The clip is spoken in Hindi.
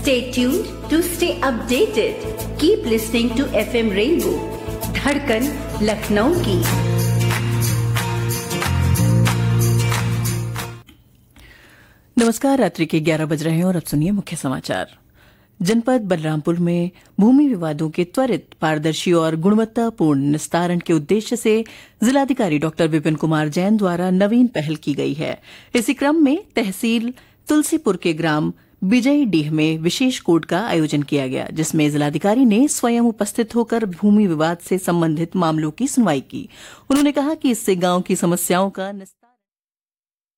Stay tuned to stay updated. Keep listening to FM Rainbow, धड़कन लखनऊ की। नमस्कार, रात्रि के 11 बज रहे हैं और अब सुनिए मुख्य समाचार। जनपद बलरामपुर में भूमि विवादों के त्वरित, पारदर्शी और गुणवत्तापूर्ण निस्तारण के उद्देश्य से जिलाधिकारी डॉ विपिन कुमार जैन द्वारा नवीन पहल की गई है। इसी क्रम में तहसील तुलसीपुर के ग्राम बिजईडीह में विशेष कोर्ट का आयोजन किया गया, जिसमें जिलाधिकारी ने स्वयं उपस्थित होकर भूमि विवाद से संबंधित मामलों की सुनवाई की। उन्होंने कहा कि इससे गांव की समस्याओं का